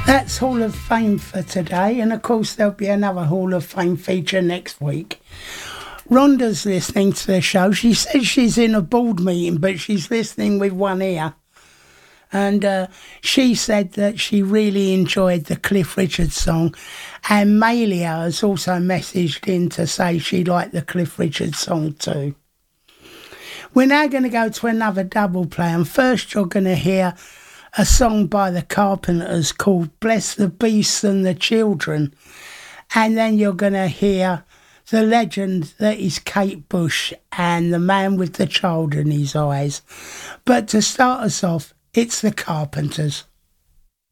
That's Hall of Fame for today, and of course there'll be another Hall of Fame feature next week. Rhonda's listening to the show. She says she's in a board meeting, but she's listening with one ear. And she said that she really enjoyed the Cliff Richard song. And Malia has also messaged in to say she liked the Cliff Richard song too. We're now going to go to another double play. And first you're going to hear a song by the Carpenters called Bless the Beasts and the Children. And then you're going to hear the legend that is Kate Bush and the Man with the Child in His Eyes. But to start us off, it's the Carpenters.